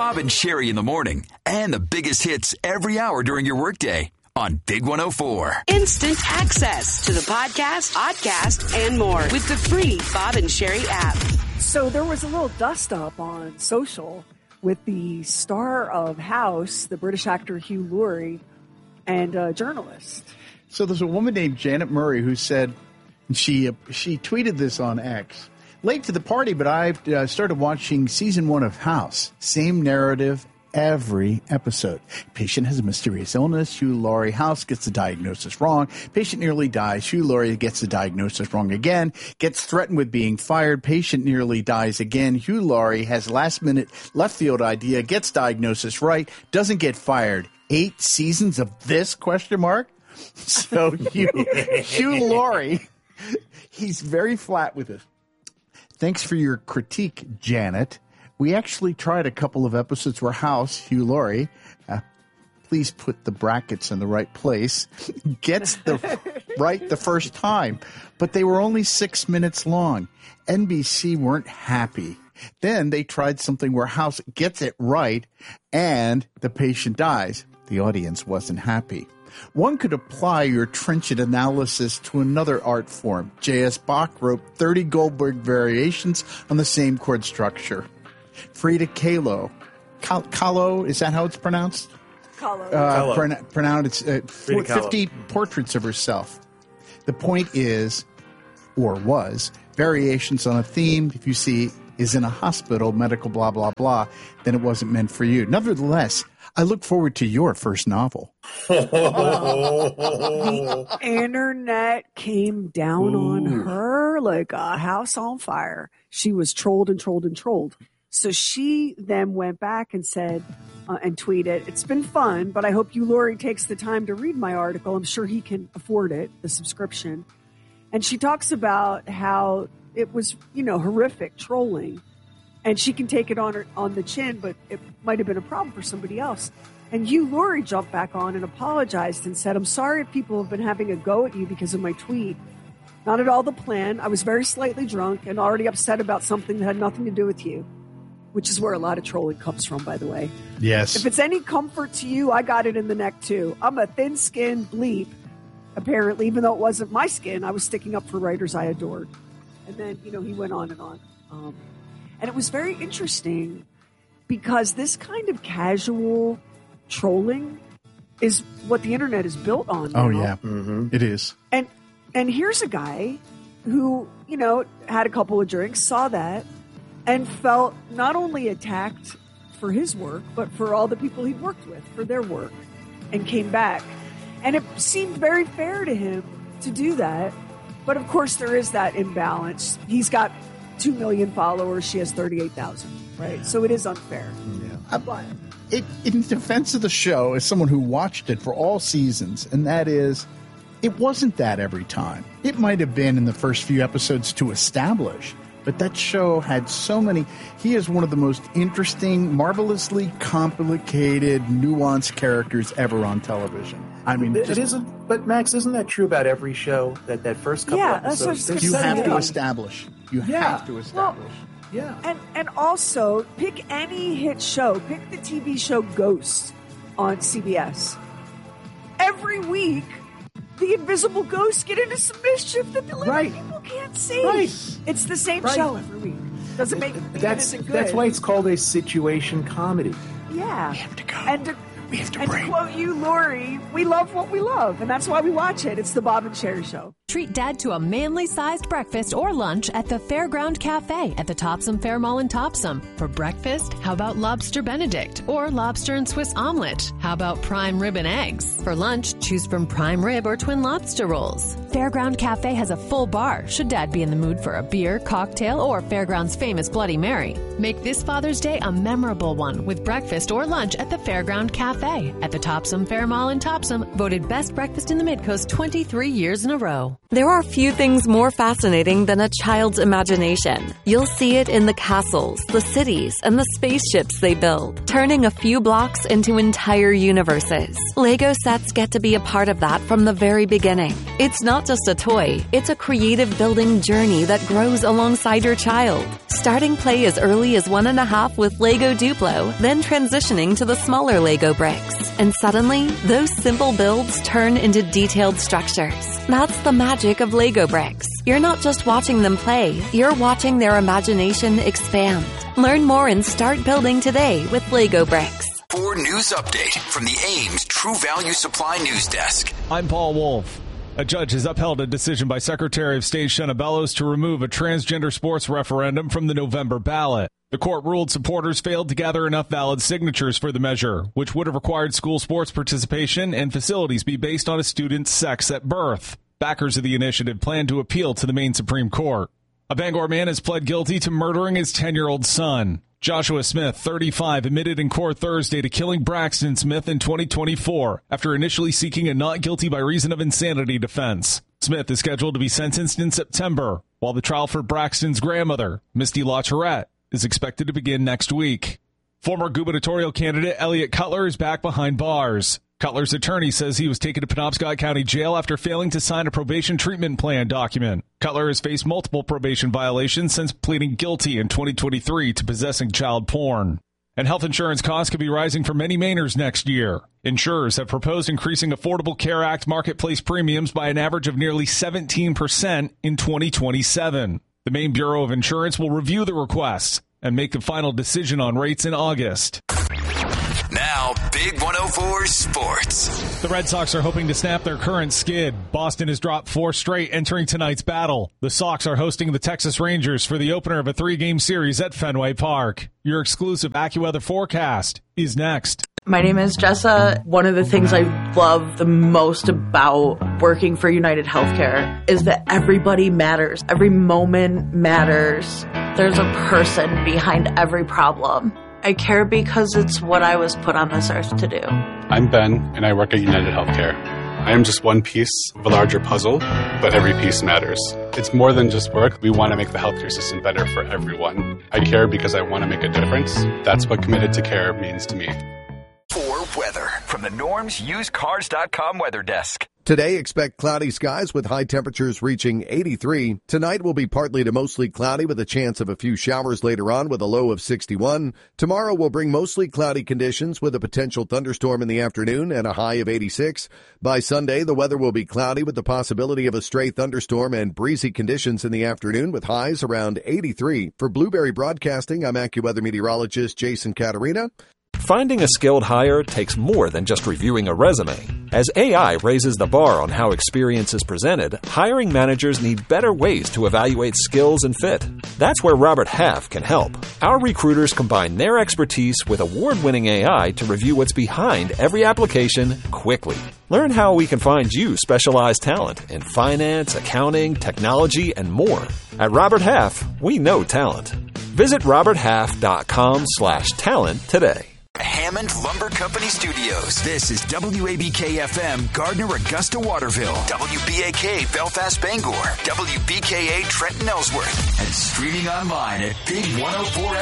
Bob and Sherry in the morning and the biggest hits every hour during your workday on Big 104. Instant access to the podcast, podcast, and more with the free Bob and Sherry app. So there was a little dust-up on social with the star of House, the British actor Hugh Laurie, and a journalist. So there's a woman named Janet Murray who said, she tweeted this on X. Late to the party, but I've started watching season 1 of House. Same narrative every episode. Patient has a mysterious illness. Hugh Laurie. House gets the diagnosis wrong. Patient nearly dies. Hugh Laurie gets the diagnosis wrong again. Gets threatened with being fired. Patient nearly dies again. Hugh Laurie has last-minute left-field idea. Gets diagnosis right. Doesn't get fired. 8 seasons of this, ? So Hugh Laurie, he's very flat with it. Thanks for your critique, Janet. We actually tried a couple of episodes where House, Hugh Laurie, please put the brackets in the right place, gets the right the first time. But they were only 6 minutes long. NBC weren't happy. Then they tried something where House gets it right and the patient dies. The audience wasn't happy. One could apply your trenchant analysis to another art form. J.S. Bach wrote 30 Goldberg variations on the same chord structure. Frida Kahlo. Kahlo, is that how it's pronounced? Kahlo. Pronounced 50 portraits of herself. The point is, or was, variations on a theme, if you see, is in a hospital, medical blah, blah, blah, then it wasn't meant for you. Nevertheless, I look forward to your first novel. The internet came down on her like a house on fire. She was trolled and trolled and trolled. So she then went back and said, and tweeted, "It's been fun, but I hope Hugh Laurie takes the time to read my article. I'm sure he can afford it, the subscription." And she talks about how it was, horrific trolling. And she can take it on the chin, but it might have been a problem for somebody else. And Hugh Laurie jumped back on and apologized and said, "I'm sorry if people have been having a go at you because of my tweet. Not at all the plan. I was very slightly drunk and already upset about something that had nothing to do with you." Which is where a lot of trolling comes from, by the way. Yes. If it's any comfort to you, I got it in the neck, too. I'm a thin-skinned bleep, apparently, even though it wasn't my skin. I was sticking up for writers I adored. And then, he went on and on. And it was very interesting because this kind of casual trolling is what the internet is built on now. Oh, yeah. Mm-hmm. It is. And here's a guy who, had a couple of drinks, saw that, and felt not only attacked for his work, but for all the people he worked with, for their work, and came back. And it seemed very fair to him to do that. But, of course, there is that imbalance. He's got 2 million followers. She has 38,000, right? So it is unfair. Yeah. In defense of the show, as someone who watched it for all seasons, and that is, it wasn't that every time. It might have been in the first few episodes to establish, but that show had so many. He is one of the most interesting, marvelously complicated, nuanced characters ever on television. I mean, it isn't. But Max, isn't that true about every show? That first couple episodes, you have to establish. You have to establish. Yeah. And also pick any hit show. Pick the TV show Ghost on CBS. Every week, the invisible ghosts get into some mischief that the living people can't see. Right. It's the same show every week. Doesn't make that's good. That's why it's called a situation comedy. Yeah. We have to go. We have to quote you, Laurie, we love what we love, and that's why we watch it. It's the Bob and Sherry Show. Treat Dad to a manly-sized breakfast or lunch at the Fairground Cafe at the Topsom Fair Mall in Topsom. For breakfast, how about Lobster Benedict or Lobster and Swiss Omelet? How about Prime Rib and Eggs? For lunch, choose from Prime Rib or Twin Lobster Rolls. Fairground Cafe has a full bar, should Dad be in the mood for a beer, cocktail, or Fairground's famous Bloody Mary. Make this Father's Day a memorable one with breakfast or lunch at the Fairground Cafe at the Topsom Fair Mall in Topsom, voted best breakfast in the Midcoast 23 years in a row. There are few things more fascinating than a child's imagination. You'll see it in the castles, the cities, and the spaceships they build, turning a few blocks into entire universes. Lego sets get to be a part of that from the very beginning. It's not just a toy, it's a creative building journey that grows alongside your child. Starting play as early as 1.5 with Lego Duplo, then transitioning to the smaller Lego bricks. And suddenly, those simple builds turn into detailed structures. That's the magic of Lego bricks. You're not just watching them play, you're watching their imagination expand. Learn more and start building today with Lego bricks. For news update from the Ames True Value Supply News Desk. I'm Paul Wolf. A judge has upheld a decision by Secretary of State Shenna Bellows to remove a transgender sports referendum from the November ballot. The court ruled supporters failed to gather enough valid signatures for the measure, which would have required school sports participation and facilities be based on a student's sex at birth. Backers of the initiative plan to appeal to the Maine Supreme Court. A Bangor man has pled guilty to murdering his 10-year-old son. Joshua Smith, 35, admitted in court Thursday to killing Braxton Smith in 2024 after initially seeking a not guilty by reason of insanity defense. Smith is scheduled to be sentenced in September, while the trial for Braxton's grandmother, Misty LaTourette, is expected to begin next week. Former gubernatorial candidate Elliot Cutler is back behind bars. Cutler's attorney says he was taken to Penobscot County Jail after failing to sign a probation treatment plan document. Cutler has faced multiple probation violations since pleading guilty in 2023 to possessing child porn. And health insurance costs could be rising for many Mainers next year. Insurers have proposed increasing Affordable Care Act marketplace premiums by an average of nearly 17% in 2027. The Maine Bureau of Insurance will review the requests and make a final decision on rates in August. Now, Big 104 Sports. The Red Sox are hoping to snap their current skid. Boston has dropped 4 straight entering tonight's battle. The Sox are hosting the Texas Rangers for the opener of a 3-game series at Fenway Park. Your exclusive AccuWeather forecast is next. My name is Jessa. One of the things I love the most about working for United Healthcare is that everybody matters. Every moment matters. There's a person behind every problem. I care because it's what I was put on this earth to do. I'm Ben, and I work at United Healthcare. I am just one piece of a larger puzzle, but every piece matters. It's more than just work. We want to make the healthcare system better for everyone. I care because I want to make a difference. That's what committed to care means to me. For weather from the Norm's UsedCars.com weather desk. Today, expect cloudy skies with high temperatures reaching 83. Tonight will be partly to mostly cloudy with a chance of a few showers later on with a low of 61. Tomorrow will bring mostly cloudy conditions with a potential thunderstorm in the afternoon and a high of 86. By Sunday, the weather will be cloudy with the possibility of a stray thunderstorm and breezy conditions in the afternoon with highs around 83. For Blueberry Broadcasting, I'm AccuWeather meteorologist Jason Caterina. Finding a skilled hire takes more than just reviewing a resume. As AI raises the bar on how experience is presented, hiring managers need better ways to evaluate skills and fit. That's where Robert Half can help. Our recruiters combine their expertise with award-winning AI to review what's behind every application quickly. Learn how we can find you specialized talent in finance, accounting, technology, and more. At Robert Half, we know talent. Visit roberthalf.com/talent today. Hammond Lumber Company Studios. This is WABK-FM, Gardner, Augusta, Waterville. WBAK, Belfast, Bangor. WBKA, Trenton, Ellsworth. And streaming online at Big 104